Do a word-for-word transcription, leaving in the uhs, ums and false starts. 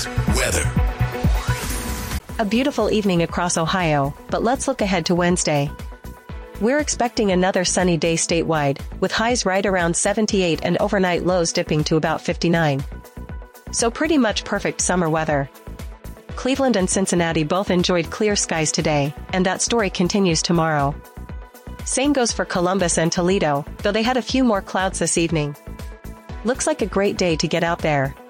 News. Weather. A beautiful evening across Ohio, but let's look ahead to Wednesday. We're expecting another sunny day statewide, with highs right around seventy-eight and overnight lows dipping to about fifty-nine. So pretty much perfect summer weather. Cleveland and Cincinnati both enjoyed clear skies today, and that story continues tomorrow. Same goes for Columbus and Toledo, though they had a few more clouds this evening. Looks like a great day to get out there.